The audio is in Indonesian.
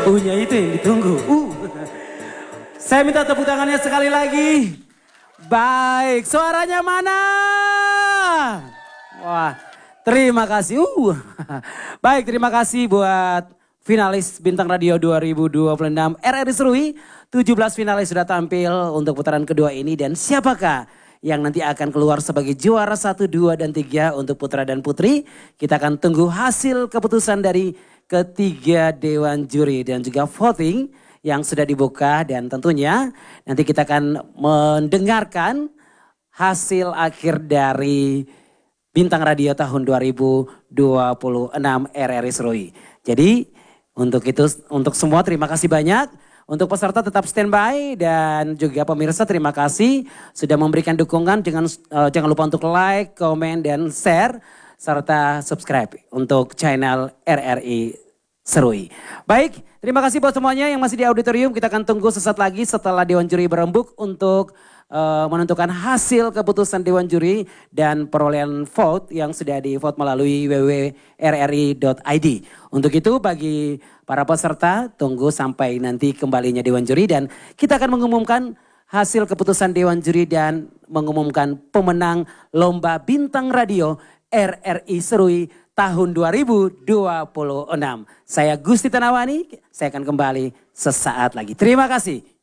Punya itu yang ditunggu. Saya minta tepuk tangannya sekali lagi. Baik, suaranya mana? Wah, terima kasih. Baik, terima kasih buat finalis Bintang Radio 2026 RRI Serui. 17 finalis sudah tampil untuk putaran kedua ini. Dan siapakah yang nanti akan keluar sebagai juara 1, 2, dan 3 untuk putra dan putri? Kita akan tunggu hasil keputusan dari ketiga dewan juri dan juga voting yang sudah dibuka. Dan tentunya nanti kita akan mendengarkan hasil akhir dari Bintang Radio tahun 2026 RRI Serui. Jadi untuk semua terima kasih banyak. Untuk peserta tetap standby dan juga pemirsa terima kasih sudah memberikan dukungan. Jangan lupa untuk like, komen, dan share serta subscribe untuk channel RRI Serui. Baik, terima kasih buat semuanya yang masih di auditorium. Kita akan tunggu sesaat lagi setelah Dewan Juri berembuk untuk menentukan hasil keputusan Dewan Juri dan perolehan vote yang sudah di vote melalui www.rri.id. Untuk itu bagi para peserta tunggu sampai nanti kembalinya Dewan Juri dan kita akan mengumumkan hasil keputusan Dewan Juri dan mengumumkan pemenang Lomba Bintang Radio RRI Serui tahun 2026. Saya Gusti Tanawani, saya akan kembali sesaat lagi. Terima kasih.